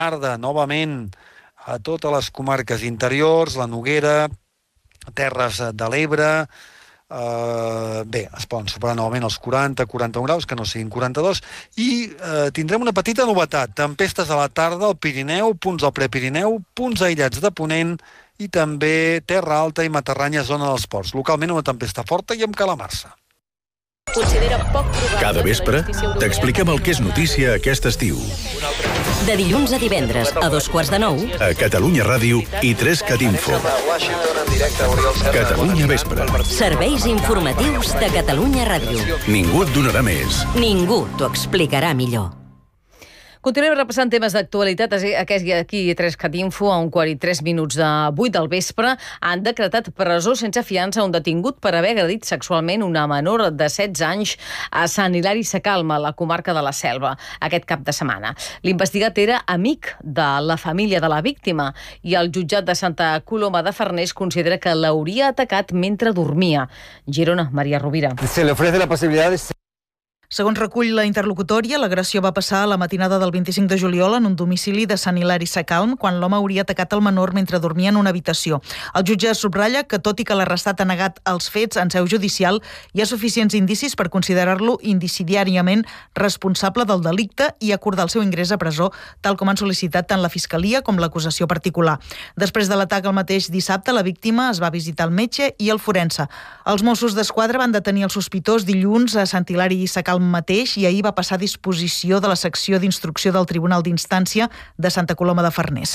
tarda, novament, a totes les comarques interiors, la Noguera, Terres de l'Ebre. Bé, es poden superar novament els 40-41 graus, que no siguin 42, i tindrem una petita novetat: tempestes a la tarda al Pirineu, punts al Prepirineu, punts aïllats de Ponent i també Terra Alta i Matarranya, zona dels ports. Localment una tempesta forta i amb calamarsa. Cada vespre t'expliquem el que és notícia aquest estiu. De dilluns a divendres a 8:45 a Catalunya Ràdio i 3CAT Info. Catalunya Vespre. Serveis informatius de Catalunya Ràdio. Ningú et donarà més. Ningú t'ho explicarà millor. Continuem repassant temes d'actualitat. Aquí 3CAT Info, a 1:43 de 8 del vespre, han decretat presó sense fiança a un detingut per haver agredit sexualment una menor de 16 anys a Sant Hilari Sacalm, a la comarca de la Selva, aquest cap de setmana. L'investigat era amic de la família de la víctima i el jutjat de Santa Coloma de Farners considera que l'hauria atacat mentre dormia. Girona, Maria Rovira. Se le ofrece la posibilidad de... Segons recull la interlocutòria, l'agressió va passar a la matinada del 25 de juliol en un domicili de Sant Hilari Sacalm, quan l'home hauria atacat el menor mentre dormia en una habitació. El jutge subratlla que, tot i que l'arrestat ha negat els fets en seu judicial, hi ha suficients indicis per considerar-lo indicidiàriament responsable del delicte i acordar el seu ingrés a presó, tal com han sol·licitat tant la Fiscalia com l'acusació particular. Després de l'atac el mateix dissabte, la víctima es va visitar el metge i el forense. Els Mossos d'Esquadra van detenir el sospitós dilluns a Sant Hilari Sacalm mateix i ahir va passar a disposició de la secció d'instrucció del Tribunal d'Instància de Santa Coloma de Farners.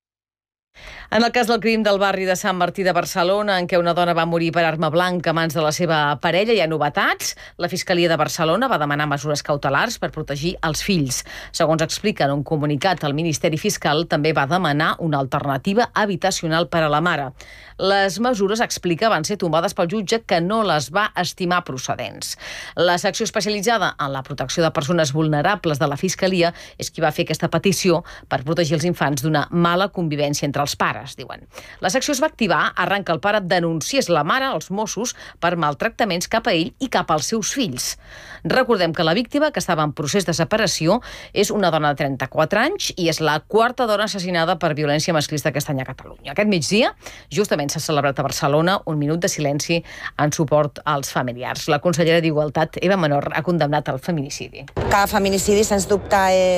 En el cas del crim del barri de Sant Martí de Barcelona, en què una dona va morir per arma blanca a mans de la seva parella, hi ha novetats. La Fiscalia de Barcelona va demanar mesures cautelars per protegir els fills. Segons explica en un comunicat, el Ministeri Fiscal també va demanar una alternativa habitacional per a la mare. Les mesures, explica, van ser tombades pel jutge, que no les va estimar procedents. La secció especialitzada en la protecció de persones vulnerables de la Fiscalia és qui va fer aquesta petició per protegir els infants d'una mala convivència entre els pares, diuen. La secció es va activar arran que el pare denunciés la mare als Mossos per maltractaments cap a ell i cap als seus fills. Recordem que la víctima, que estava en procés de separació, és una dona de 34 anys i és la quarta dona assassinada per violència masclista aquest any a Catalunya. Aquest migdia, justament s'ha celebrat a Barcelona un minut de silenci en suport als familiars. La consellera d'Igualtat, Eva Menor, ha condemnat el feminicidi. Cada feminicidi, sens dubte,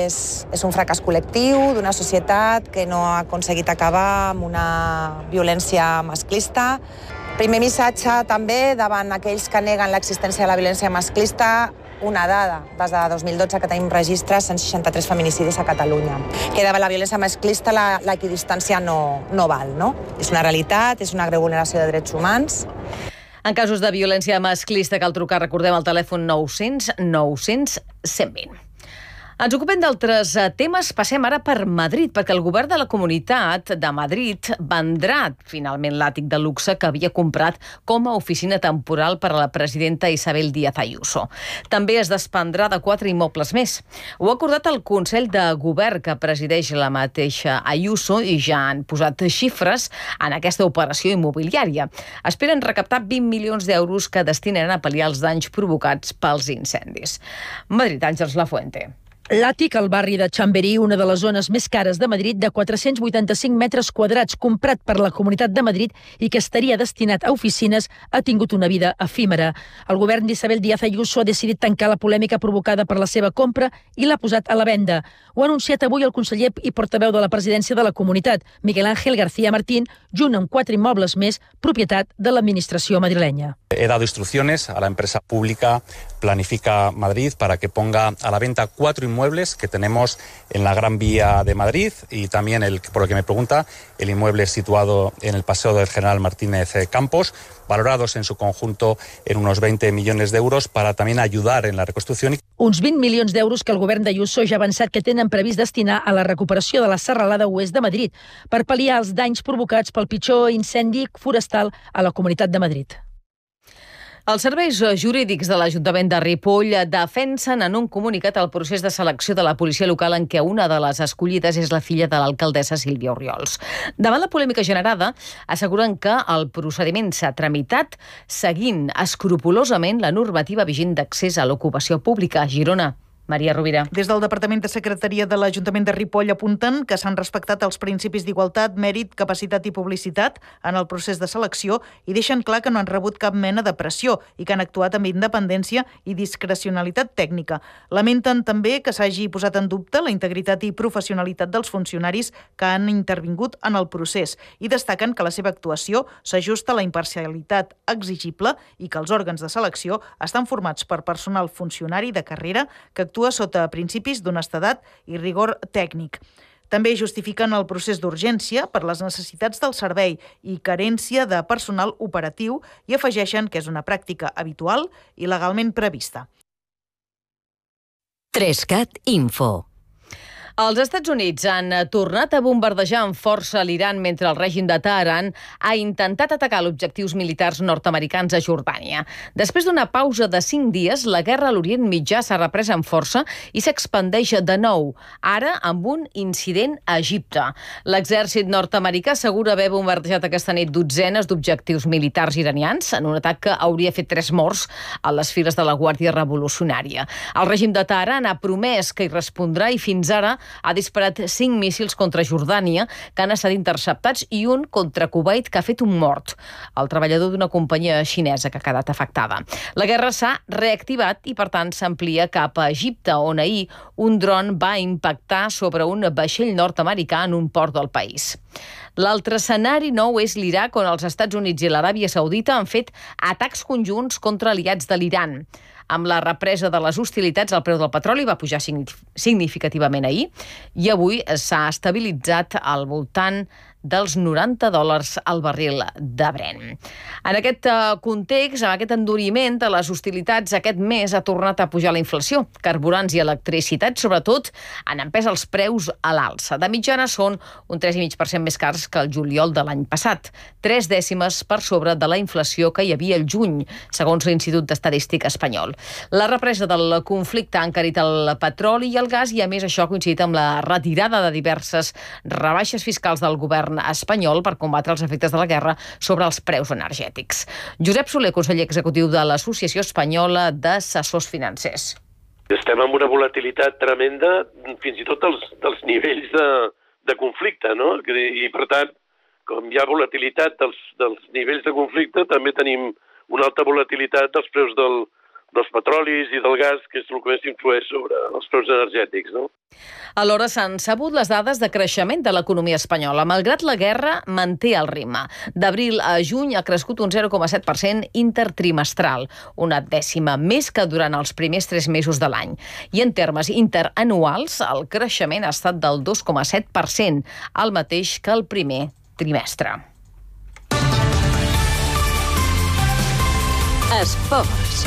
és un fracàs col·lectiu d'una societat que no ha aconseguit acabar amb una violència masclista. Primer missatge també davant aquells que neguen l'existència de la violència masclista, una dada. Des de 2012 que tenim registres 163 feminicidis a Catalunya. Que davant la violència masclista l'equidistància no val, no? És una realitat, és una greu vulneració de drets humans. En casos de violència masclista cal trucar, recordem, al telèfon 900 900 120. Ens ocupem d'altres temes. Passem ara per Madrid, perquè el govern de la Comunitat de Madrid vendrà finalment l'àtic de luxe que havia comprat com a oficina temporal per a la presidenta Isabel Díaz Ayuso. També es desprendrà de 4 immobles més. Ho ha acordat el Consell de Govern que presideix la mateixa Ayuso i ja han posat xifres en aquesta operació immobiliària. Esperen recaptar 20 milions d'euros que destinaran a pal·liar els danys provocats pels incendis. Madrid, Àngels Lafuente. L'àtic al barri de Chamberí, una de les zones més cares de Madrid, de 485 metres quadrats, comprat per la Comunitat de Madrid i que estaria destinat a oficines, ha tingut una vida efímera. El govern d'Isabel Díaz Ayuso ha decidit tancar la polèmica provocada per la seva compra i l'ha posat a la venda. Ho ha anunciat avui el conseller i portaveu de la presidència de la Comunitat, Miguel Ángel García Martín, junt amb 4 immobles més, propietat de l'administració madrilenya. He dado instrucciones a la empresa pública Planifica Madrid para que ponga a la venta 4 inmuebles que tenemos en la Gran Vía de Madrid y también, por lo que me pregunta, el inmueble situado en el Paseo del General Martínez Campos, valorados en su conjunto en unos 20 millones d'euros para también ayudar en la reconstrucción. Uns 20 milions d'euros que el govern d'Ayuso ja ha avançat que tenen previst destinar a la recuperació de la serralada oest de Madrid per pal·liar els danys provocats pel pitjor incendi forestal a la Comunitat de Madrid. Els serveis jurídics de l'Ajuntament de Ripoll defensen en un comunicat el procés de selecció de la policia local en què una de les escollides és la filla de l'alcaldessa Sílvia Orriols. Davant la polèmica generada, asseguren que el procediment s'ha tramitat seguint escrupolosament la normativa vigent d'accés a l'ocupació pública a Girona. Maria Rovira. Des del Departament de Secretaria de l'Ajuntament de Ripoll apunten que s'han respectat els principis d'igualtat, mèrit, capacitat i publicitat en el procés de selecció i deixen clar que no han rebut cap mena de pressió i que han actuat amb independència i discrecionalitat tècnica. Lamenten també que s'hagi posat en dubte la integritat i professionalitat dels funcionaris que han intervingut en el procés i destaquen que la seva actuació s'ajusta a la imparcialitat exigible i que els òrgans de selecció estan formats per personal funcionari de carrera que actua sota principis d'honestedat i rigor tècnic. També justifiquen el procés d'urgència per les necessitats del servei i carència de personal operatiu i afegeixen que és una pràctica habitual i legalment prevista. 3CAT Info. Els Estats Units han tornat a bombardejar amb força l'Iran mentre el règim de Teheran ha intentat atacar objectius militars nord-americans a Jordània. Després d'una pausa de 5 dies, la guerra a l'Orient Mitjà s'ha reprès amb força i s'expandeix de nou, ara amb un incident a Egipte. L'exèrcit nord-americà assegura haver bombardejat aquesta nit dotzenes d'objectius militars iranians en un atac que hauria fet 3 morts a les files de la Guàrdia Revolucionària. El règim de Teheran ha promès que hi respondrà i fins ara ha disparat 5 míssils contra Jordània que han estat interceptats i un contra Kuwait que ha fet un mort, el treballador d'una companyia xinesa que ha quedat afectada. La guerra s'ha reactivat i per tant s'amplia cap a Egipte, on ahir un dron va impactar sobre un vaixell nord-americà en un port del país. L'altre escenari nou és l'Iraq, on els Estats Units i l'Aràbia Saudita han fet atacs conjunts contra aliats de l'Iran. Amb la represa de les hostilitats, el preu del petroli va pujar significativament ahir i avui s'ha estabilitzat al voltant dels $90 al barril de Brent. En aquest context, amb aquest enduriment de les hostilitats, aquest mes ha tornat a pujar la inflació. Carburants i electricitat, sobretot, han empès els preus a l'alça. De mitjana són un 3,5% més cars que el juliol de l'any passat, 3 dècimes per sobre de la inflació que hi havia el juny, segons l'Institut d'Estadística espanyol. La represa del conflicte ha encarit el petroli i el gas i, a més, això ha coincidit amb la retirada de diverses rebaixes fiscals del govern espanyol per combatre els efectes de la guerra sobre els preus energètics. Josep Soler, conseller executiu de l'Associació Espanyola d'Assessors Financers. Estem amb una volatilitat tremenda, fins i tot dels nivells de conflicte, no? I, per tant, com hi ha volatilitat dels nivells de conflicte, també tenim una alta volatilitat dels preus dels petrolis i del gas, que és el que més influeix sobre els preus energètics, no? Alhora s'han sabut les dades de creixement de l'economia espanyola. Malgrat la guerra, manté el ritme. D'abril a juny ha crescut un 0,7% intertrimestral, una dècima més que durant els primers 3 mesos de l'any. I en termes interanuals, el creixement ha estat del 2,7%, el mateix que el primer trimestre. Esports.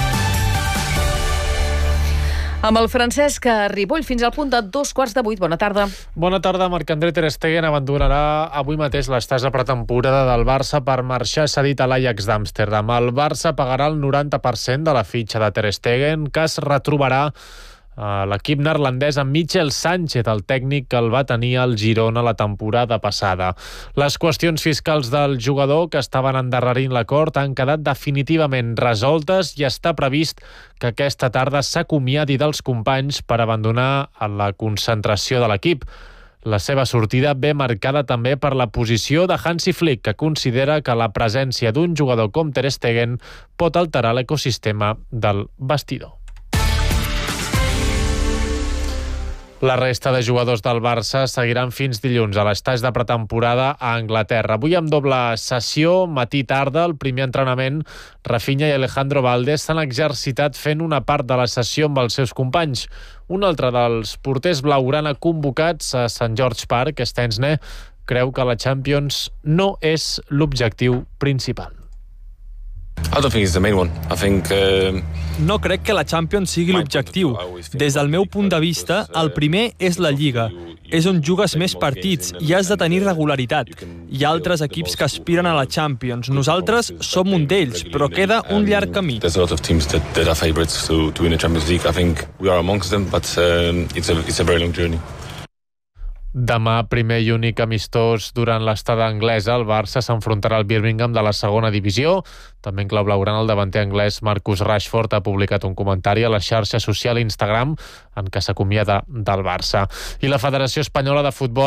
Amb el Francesc Ripoll, fins al punt de 7:15. Bona tarda. Bona tarda. Marc-André ter Stegen abandonarà avui mateix l'estàs de pretemporada del Barça per marxar cedit a l'Ajax d'Amsterdam. El Barça pagarà el 90% de la fitxa de ter Stegen, que es retrobarà a l'equip neerlandès amb Michel Sánchez, el tècnic que el va tenir al Girona la temporada passada. Les qüestions fiscals del jugador que estaven endarrerint l'acord han quedat definitivament resoltes i està previst que aquesta tarda s'acomiadi dels companys per abandonar la concentració de l'equip. La seva sortida ve marcada també per la posició de Hansi Flick, que considera que la presència d'un jugador com Ter Stegen pot alterar l'ecosistema del vestidor. La resta de jugadors del Barça seguiran fins dilluns a l'estàs de pretemporada a Anglaterra. Avui amb doble sessió, matí-tarda, el primer entrenament, Rafinha i Alejandro Valdes s'han exercitat fent una part de la sessió amb els seus companys. Un altre dels porters blaugrana convocats a St. George Park, Stensne, creu que la Champions no és l'objectiu principal. No crec que la Champions sigui l'objectiu. Des del meu punt de vista, el primer és la Lliga. És on jugues més partits i has de tenir regularitat. Hi ha altres equips que aspiren a la Champions. Nosaltres som un d'ells, però queda un llarg camí. Demà, primer i únic amistós durant l'estada anglesa, el Barça s'enfrontarà al Birmingham de la segona divisió. També en clau blaugrana, el davanter anglès Marcus Rashford ha publicat un comentari a la xarxa social Instagram en què s'acomiada del Barça. I la Federació Espanyola de Futbol